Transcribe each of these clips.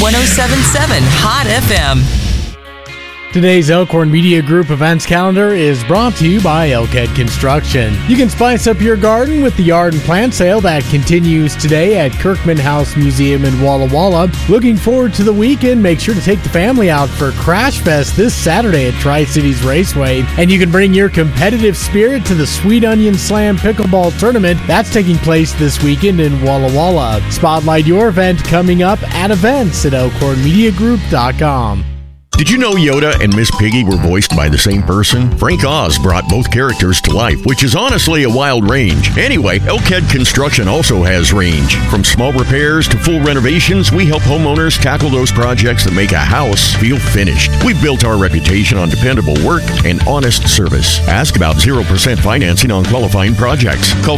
107.7 Hot FM. Today's Elkhorn Media Group events calendar is brought to you by Elkhead Construction. You can spice up your garden with the yard and plant sale that continues today at Kirkman House Museum in Walla Walla. Looking forward to the weekend, make sure to take the family out for Crash Fest this Saturday at Tri-Cities Raceway. And you can bring your competitive spirit to the Sweet Onion Slam Pickleball Tournament. That's taking place this weekend in Walla Walla. Spotlight your event coming up at events at elkhornmediagroup.com. Did you know Yoda and Miss Piggy were voiced by the same person? Frank Oz brought both characters to life, which is honestly a wild range. Anyway, Elkhead Construction also has range. From small repairs to full renovations, we help homeowners tackle those projects that make a house feel finished. We've built our reputation on dependable work and honest service. Ask about 0% financing on qualifying projects. Call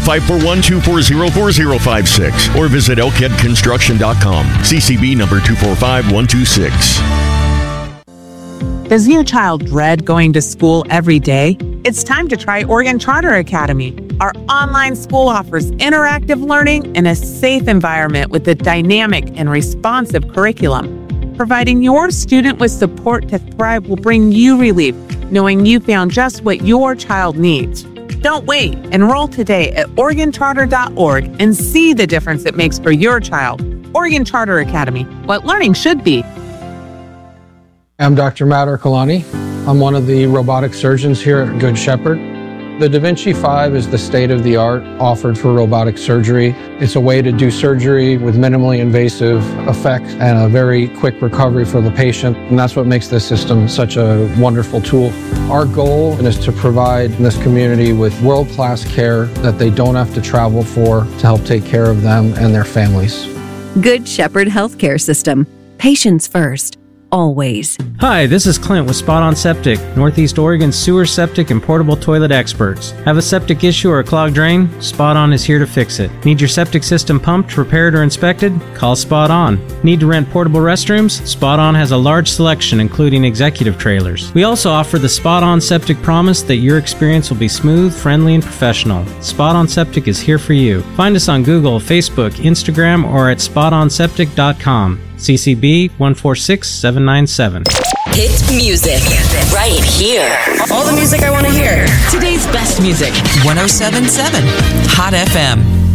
541-240-4056 or visit elkheadconstruction.com. CCB number 245126. Does your child dread going to school every day? It's time to try Oregon Charter Academy. Our online school offers interactive learning in a safe environment with a dynamic and responsive curriculum. Providing your student with support to thrive will bring you relief, knowing you found just what your child needs. Don't wait. Enroll today at OregonCharter.org and see the difference it makes for your child. Oregon Charter Academy, what learning should be. I'm Dr. Matt Ercolani. I'm one of the robotic surgeons here at Good Shepherd. The Da Vinci 5 is the state-of-the-art offered for robotic surgery. It's a way to do surgery with minimally invasive effects and a very quick recovery for the patient, and that's what makes this system such a wonderful tool. Our goal is to provide this community with world-class care that they don't have to travel for to help take care of them and their families. Good Shepherd Healthcare System. Patients first. Always. Hi, this is Clint with Spot On Septic, Northeast Oregon's sewer, septic, and portable toilet experts. Have a septic issue or a clogged drain? Spot On is here to fix it. Need your septic system pumped, repaired, or inspected? Call Spot On. Need to rent portable restrooms? Spot On has a large selection, including executive trailers. We also offer the Spot On Septic promise that your experience will be smooth, friendly, and professional. Spot On Septic is here for you. Find us on Google, Facebook, Instagram, or at spotonseptic.com. CCB 146797. Hit music right here. All the music I want to hear. Today's best music, 107.7 Hot FM.